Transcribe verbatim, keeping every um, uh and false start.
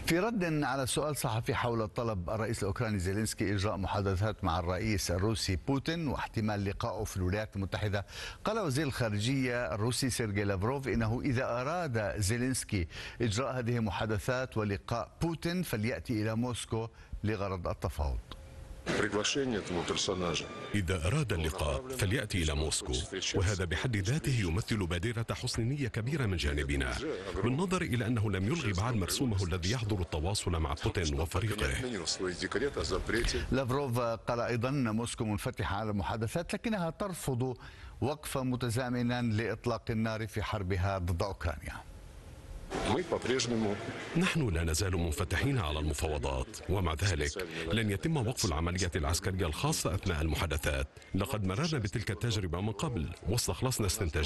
في رد على سؤال صحفي حول طلب الرئيس الأوكراني زيلينسكي إجراء محادثات مع الرئيس الروسي بوتين واحتمال لقائه في الولايات المتحدة، قال وزير الخارجية الروسي سيرجي لافروف إنه إذا أراد زيلينسكي إجراء هذه المحادثات ولقاء بوتين فليأتي إلى موسكو لغرض التفاوض. إذا أراد اللقاء فليأتي إلى موسكو، وهذا بحد ذاته يمثل بادرة حسن نية كبيرة من جانبنا، بالنظر إلى أنه لم يلغي بعد مرسومه الذي يحظر التواصل مع بوتين وفريقه. لافروف قال أيضا أن موسكو منفتحة على المحادثات، لكنها ترفض وقفا متزامنا لإطلاق النار في حربها ضد أوكرانيا. نحن لا نزال منفتحين على المفاوضات، ومع ذلك لن يتم وقف العمليات العسكرية الخاصة أثناء المحادثات. لقد مررنا بتلك التجربة من قبل واستخلصنا استنتاجات